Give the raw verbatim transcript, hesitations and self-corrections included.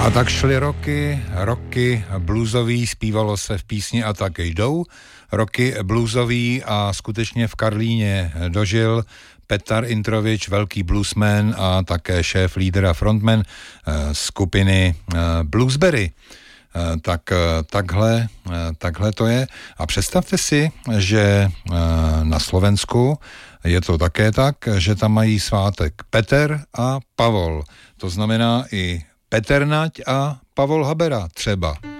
A tak šly roky, roky bluesový, zpívalo se v písni A tak jdou, roky bluesový a skutečně v Karlíně dožil Petar Introvič, velký bluesman a také šéf, lídr a frontman skupiny Bluesberry. Tak takhle, takhle to je. A představte si, že na Slovensku je to také tak, že tam mají svátek Peter a Pavol. To znamená i Peter Nať a Pavol Habera třeba.